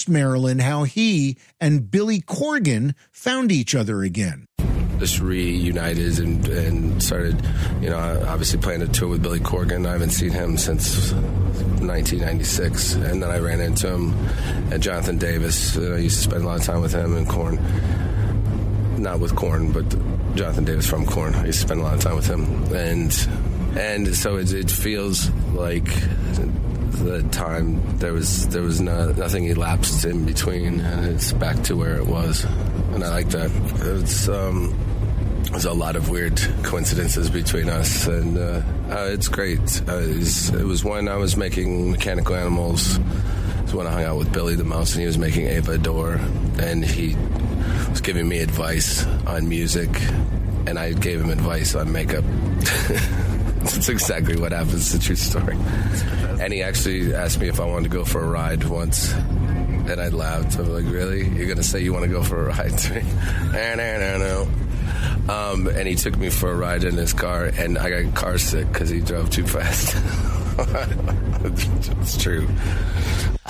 Marilyn, how he and Billy Corgan found each other again. Just reunited and started, obviously playing a tour with Billy Corgan. I haven't seen him since 1996, and then I ran into him at Jonathan Davis. I used to spend a lot of time with him and Korn. Not with Korn, but Jonathan Davis from Korn. I used to spend a lot of time with him, and so it feels like the time there was nothing elapsed in between, and it's back to where it was, and I like that. There's a lot of weird coincidences between us, and it's great. It was when I was making Mechanical Animals. It was when I hung out with Billy the most, and he was making Ava Adore, and he was giving me advice on music, and I gave him advice on makeup. That's exactly what happened. It's a true story. And he actually asked me if I wanted to go for a ride once, and I laughed. I was like, really? You're going to say you want to go for a ride to me? No. And he took me for a ride in his car, and I got car sick because he drove too fast. It's true.